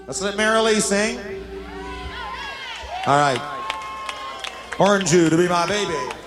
Let's let Marilee sing. All right. Orange You to Be My Baby.